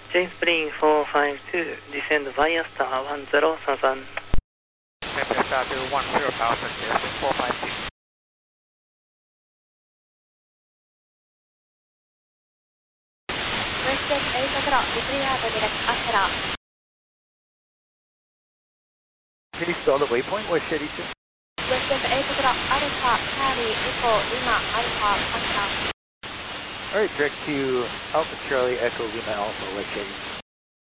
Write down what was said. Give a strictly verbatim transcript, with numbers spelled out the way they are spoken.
James Spring four five two, descend via star one zero thousand. Via star to one zero thousand, four five two. Westjet eight o'clock, disregard direct Astra. Can you spell the waypoint? Where's Shetty two? Westjet eight o'clock, Alpha, Charlie, Echo, Lima, Alpha, Astra. Alright, direct to Alpha Charlie, Echo, Lima, Alpha, West Shetty.